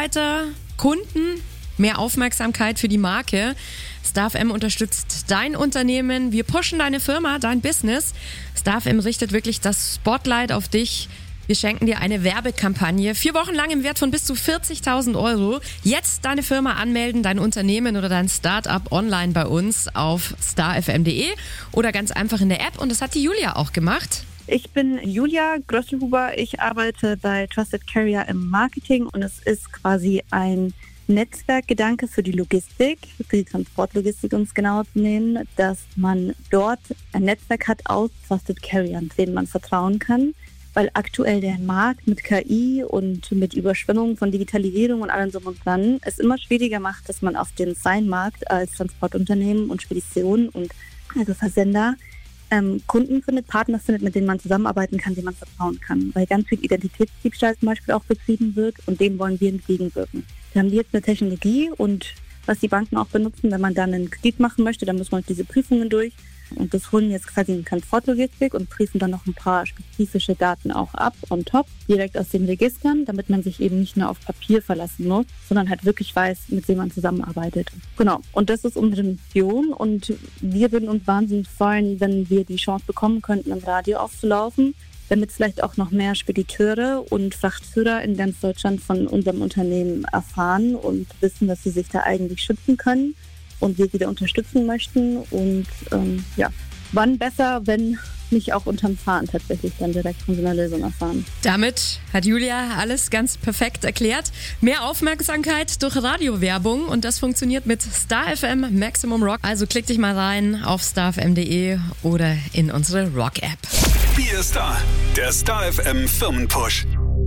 Mitarbeiter, Kunden, mehr Aufmerksamkeit für die Marke. Star FM unterstützt dein Unternehmen. Wir pushen deine Firma, dein Business. Star FM richtet wirklich das Spotlight auf dich. Wir schenken dir eine Werbekampagne 4 Wochen lang im Wert von bis zu 40.000 Euro. Jetzt deine Firma anmelden, dein Unternehmen oder dein Startup online bei uns auf starfm.de oder ganz einfach in der App. Und das hat die Julia auch gemacht. Ich bin Julia Grösselhuber. Ich arbeite bei Trusted Carrier im Marketing und es ist quasi ein Netzwerkgedanke für die Logistik, für die Transportlogistik, um es genauer zu nehmen, dass man dort ein Netzwerk hat aus Trusted Carriern, denen man vertrauen kann. Weil aktuell der Markt mit KI und mit Überschwemmung von Digitalisierung und allem so und dran es immer schwieriger macht, dass man auf den Markt als Transportunternehmen und Spedition und also Versender Kunden findet, Partner findet, mit denen man zusammenarbeiten kann, denen man vertrauen kann. Weil ganz viel Identitätsdiebstahl zum Beispiel auch betrieben wird und dem wollen wir entgegenwirken. Wir haben jetzt eine Technologie und was die Banken auch benutzen, wenn man dann einen Kredit machen möchte, dann muss man diese Prüfungen durch. Und das holen wir jetzt quasi in Transportlogistik und prüfen dann noch ein paar spezifische Daten auch ab on top, direkt aus den Registern, damit man sich eben nicht nur auf Papier verlassen muss, sondern halt wirklich weiß, mit wem man zusammenarbeitet. Genau, und das ist unsere Mission und wir würden uns wahnsinnig freuen, wenn wir die Chance bekommen könnten, im Radio aufzulaufen, damit vielleicht auch noch mehr Spediteure und Frachtführer in ganz Deutschland von unserem Unternehmen erfahren und wissen, dass sie sich da eigentlich schützen können. Und wir wieder unterstützen möchten. Und wann besser, wenn nicht auch unterm Fahren tatsächlich dann direkt von so einer Lösung erfahren. Damit hat Julia alles ganz perfekt erklärt. Mehr Aufmerksamkeit durch Radiowerbung und das funktioniert mit Star FM Maximum Rock. Also klick dich mal rein auf starfm.de oder in unsere Rock-App. Hier ist der Star FM Firmenpush.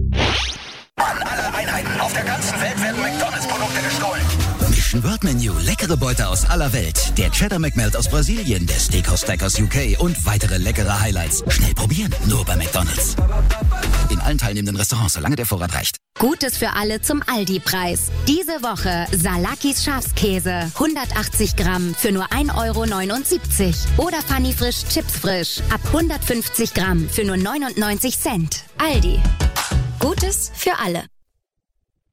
An alle Einheiten auf der ganzen Welt werden McDonalds-Produkte gestohlen. Mission World Menu, leckere Beute aus aller Welt. Der Cheddar McMelt aus Brasilien, der Steakhouse Stack aus UK und weitere leckere Highlights. Schnell probieren, nur bei McDonalds. In allen teilnehmenden Restaurants, solange der Vorrat reicht. Gutes für alle zum Aldi-Preis. Diese Woche Salakis Schafskäse, 180 Gramm für nur 1,79 € oder Funny Frisch Chips Frisch ab 150 Gramm für nur 99 Cent. Aldi. Gutes für alle.